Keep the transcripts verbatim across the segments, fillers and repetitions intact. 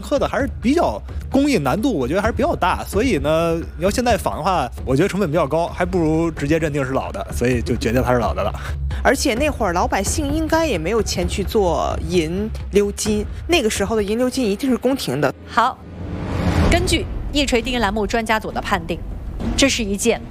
刻的还是比较工艺难度，我觉得还是比较大，所以呢，你要现在仿的话，我觉得成本比较高，还不如直接认定是老的，所以就决定它是老的了。 而且那会儿老百姓应该也没有钱去做银鎏金，那个时候的银鎏金一定是宫廷的。 好，根据一锤定音栏目专家组的判定，这是一件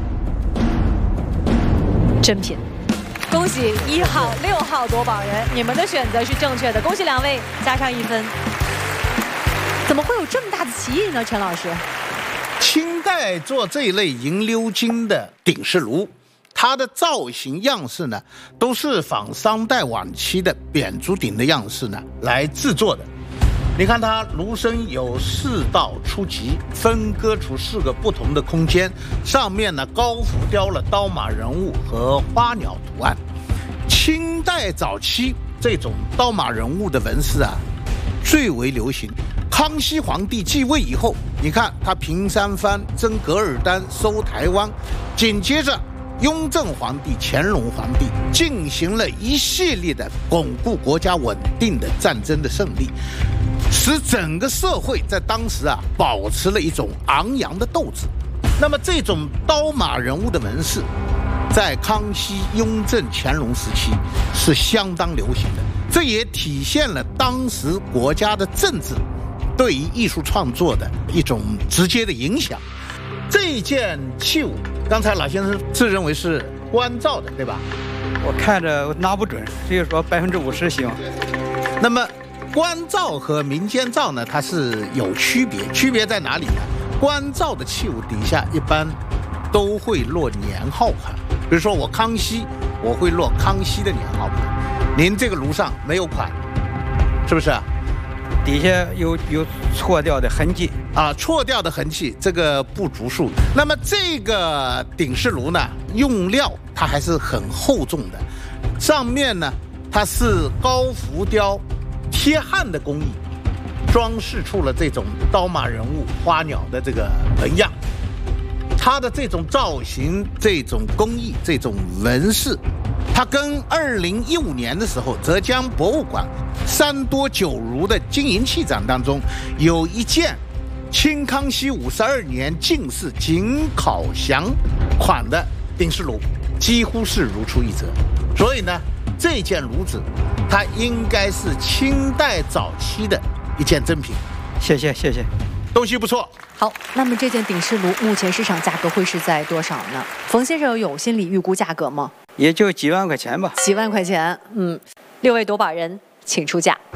真品。恭喜一号、六号夺宝人，你们的选择是正确的，恭喜两位，加上一分。怎么会有这么大的歧义呢？陈老师， 清代做这一类银鎏金的鼎式炉，它的造型样式呢，都是仿商代晚期的扁竹鼎的样式呢来制作的。你看它炉身有四道出级，分割出四个不同的空间，上面呢高浮雕了刀马人物和花鸟图案。清代早期这种刀马人物的纹饰啊最为流行。康熙皇帝继位以后，你看他平三藩、征噶尔丹、收台湾，紧接着雍正皇帝、乾隆皇帝进行了一系列的巩固国家稳定的战争的胜利，使整个社会在当时啊保持了一种昂扬的斗志。那么这种刀马人物的纹饰，在康熙、雍正、乾隆时期是相当流行的，这也体现了当时国家的政治对于艺术创作的一种直接的影响。这件器物，刚才老先生自认为是官造的，对吧？ 我看着我拿不准，所以说百分之五十希望。 那么官造和民间造呢，它是有区别，区别在哪里呢？官造的器物底下一般都会落年号款，比如说我康熙，我会落康熙的年号款。您这个炉上没有款，是不是？ 底下有有错掉的痕迹啊，错掉的痕迹，这个不足数。那么这个鼎式炉呢，用料它还是很厚重的，上面呢它是高浮雕贴汉的工艺，装饰出了这种刀马人物、花鸟的这个纹样。它的这种造型、这种工艺、这种纹饰，它跟二零一五年的时候浙江博物馆三多九如的金银器展当中有一件清康熙五十二年进士景考祥款的鼎式炉，几乎是如出一辙。所以呢，这件炉子它应该是清代早期的一件珍品。 谢谢谢谢， 东西不错。 好，那么这件鼎式炉目前市场价格会是在多少呢？冯先生有心理预估价格吗？ 也就几万块钱吧。 几万块钱，嗯，六位夺宝人请出价。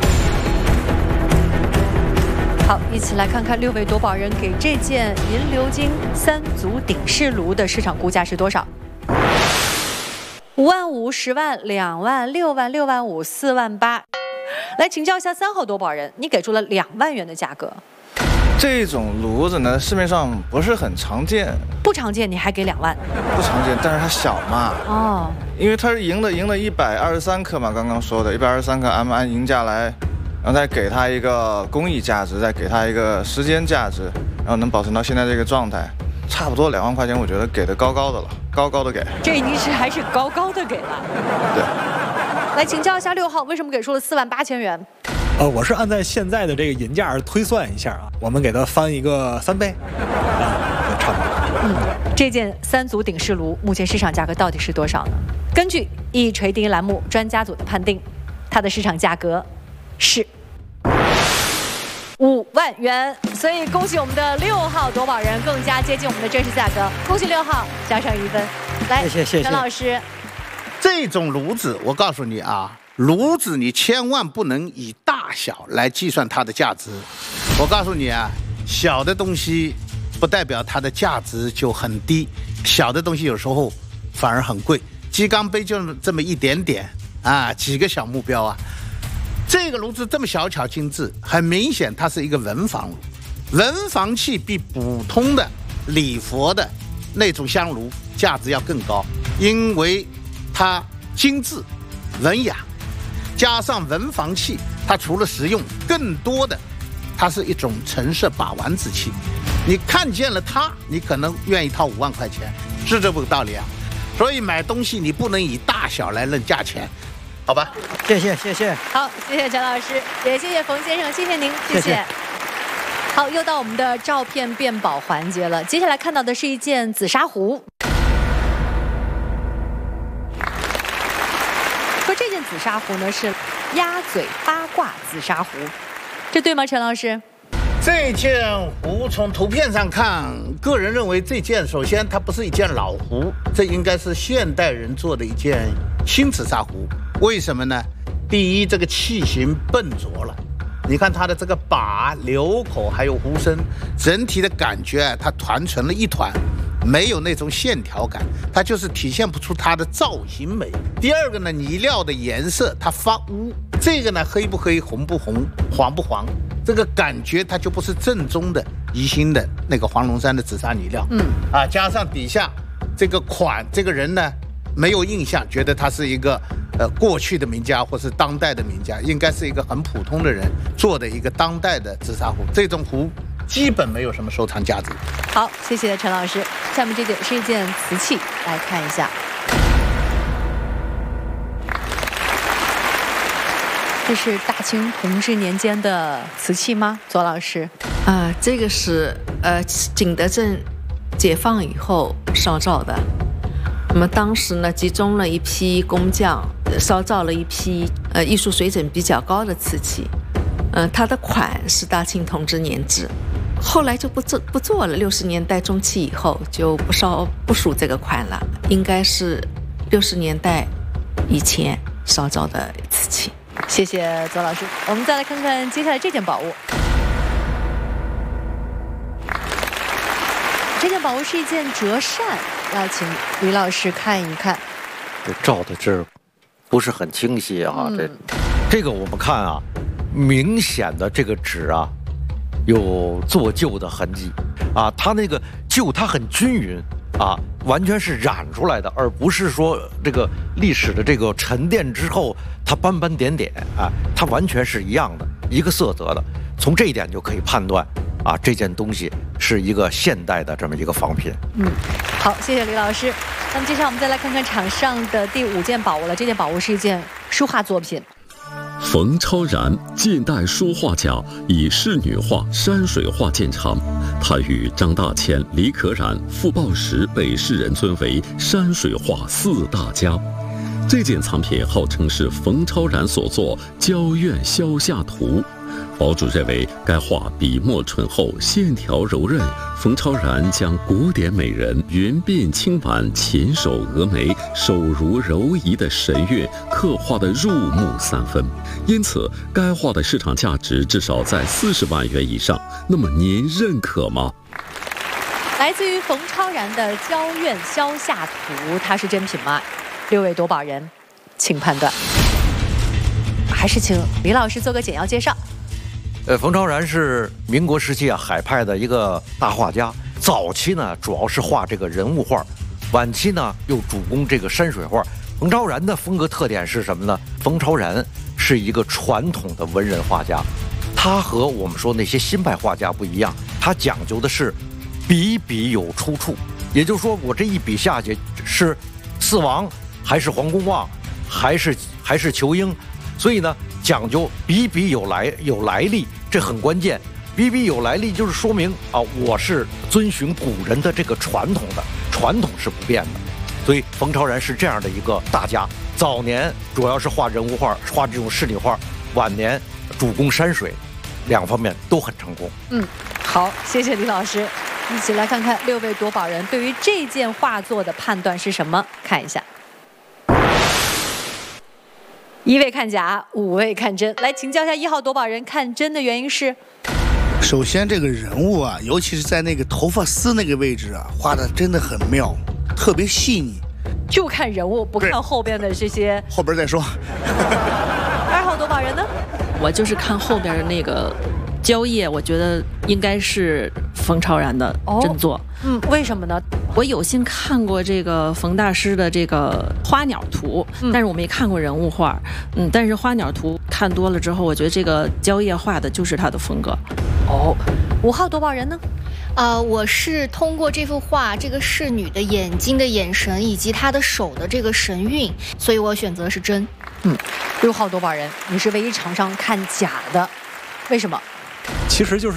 好，一起来看看六位夺宝人给这件银鎏金三足鼎式炉的市场估价是多少？五万五、十万、两万、六万、六万五、四万八。来请教一下三号夺宝人，你给出了两万元的价格。 这种炉子呢，市面上不是很常见， 不常见，你还给两万？ 不常见，但是它小嘛。 哦， 因为它是赢的赢了一百二十三克嘛，刚刚说的一百二十三克，按按银价来，然后再给它一个工艺价值，再给它一个时间价值，然后能保存到现在这个状态，差不多两万块钱，我觉得给的高高的了，高高的给。 这已经是还是高高的给了。 对。 来请教一下六号，为什么给出了四万八千元？ 呃，我是按在现在的这个银价推算一下啊，我们给它翻一个三倍，啊，就差不多。 嗯，这件三足鼎式炉目前市场价格到底是多少呢？根据一锤定音栏目专家组的判定，它的市场价格是五万元，所以恭喜我们的六号夺宝人更加接近我们的真实价格，恭喜六号加上一分。来， 谢谢谢谢陈老师， 这种炉子，我告诉你啊。炉子你千万不能以大小来计算它的价值。我告诉你啊，小的东西不代表它的价值就很低，小的东西有时候反而很贵。鸡缸杯就这么一点点啊，几个小目标啊。这个炉子这么小巧精致，很明显它是一个文房炉。文房器比普通的礼佛的那种香炉价值要更高，因为它精致文雅。加上文房器，它除了实用，更多的它是一种陈设把玩之器。你看见了它，你可能愿意掏五万块钱，是这个道理啊。所以买东西你不能以大小来论价钱，好吧？ 谢谢谢谢。 好，谢谢陈老师，也谢谢冯先生，谢谢您，谢谢。谢谢。 好，又到我们的照片辨宝环节了。接下来看到的是一件紫砂壶。说这件紫砂壶呢是鸭嘴八卦紫砂壶，这对吗，陈老师？ 这件壶从图片上看，个人认为这件首先它不是一件老壶，这应该是现代人做的一件新紫砂壶。为什么呢？第一，这个器型笨拙了。你看它的这个把、流口还有壶身，整体的感觉啊，它团成了一团，没有那种线条感，它就是体现不出它的造型美。第二个呢，泥料的颜色它发乌，这个呢黑不黑、红不红、黄不黄，这个感觉它就不是正宗的宜兴的那个黄龙山的紫砂泥料。嗯啊，加上底下这个款，这个人呢没有印象，觉得他是一个呃过去的名家或是当代的名家，应该是一个很普通的人做的一个当代的紫砂壶。这种壶基本没有什么收藏价值。 好，谢谢陈老师。下面这件是一件瓷器，来看一下。这是大清同治年间的瓷器吗？左老师？ 啊、呃，这个是呃景德镇解放以后烧造的。那么当时呢，集中了一批工匠，烧造了一批呃艺术水准比较高的瓷器。呃，它的款是大清同治年制，后来就不做不做了。六十年代中期以后就不烧不属这个款了，应该是六十年代以前烧造的瓷器。 谢谢左老师。我们再来看看接下来这件宝物。这件宝物是一件折扇，要请李老师看一看。 这照的这不是很清晰啊，嗯、这这个我们看啊，明显的这个纸啊有做旧的痕迹啊，它那个旧它很均匀啊，完全是染出来的，而不是说这个历史的这个沉淀之后它斑斑点点啊，它完全是一样的，一个色泽的。从这一点就可以判断啊，这件东西是一个现代的这么一个仿品。 嗯，好，谢谢李老师。那么接下来我们再来看看场上的第五件宝物了。这件宝物是一件书画作品。 冯超然，近代书画家，以仕女画、山水画见长。他与张大千、李可染、傅抱石被世人尊为山水画四大家。这件藏品号称是冯超然所作《郊院消夏图》。堡主认为该画笔墨醇厚，线条柔韧。冯超然将古典美人云鬓轻挽、琴手蛾眉、手如柔夷的神韵刻画得入木三分，因此该画的市场价值至少在四十万元以上。那么您认可吗？ 来自于冯超然的《郊院消夏图》，它是真品吗？六位夺宝人，请判断。还是请李老师做个简要介绍。 呃，冯超然是民国时期啊海派的一个大画家。早期呢，主要是画这个人物画，晚期呢又主攻这个山水画。冯超然的风格特点是什么呢？冯超然是一个传统的文人画家，他和我们说那些新派画家不一样，他讲究的是笔笔有出处，也就是说，我这一笔下去是四王还是黄公望，还是还是仇英，所以呢，讲究笔笔有来有来历。这很关键，笔笔有来历就是说明啊，我是遵循古人的这个传统的，传统是不变的。所以冯超然是这样的一个大家，早年主要是画人物画，画这种仕女画，晚年主攻山水，两方面都很成功。 嗯，好，谢谢李老师。一起来看看六位夺宝人对于这件画作的判断是什么？看一下。一位看假，五位看真。来请教一下一号夺宝人看真的原因是？ 首先，这个人物啊，尤其是在那个头发丝那个位置啊，画的真的很妙，特别细腻。 就看人物，不看后边的这些。 后边再说。 二号夺宝人呢？ 我就是看后边的那个蕉叶，我觉得应该是冯超然的真作。哦、 嗯，为什么呢？ 我有幸看过这个冯大师的这个花鸟图，嗯、但是我没看过人物画。嗯，但是花鸟图看多了之后，我觉得这个蕉叶画的就是他的风格。 哦，五号夺宝人呢？ 呃，我是通过这幅画，这个仕女的眼睛的眼神以及她的手的这个神韵，所以我选择是真。 嗯，六号夺宝人，你是唯一场上看假的，为什么？ 其实就是。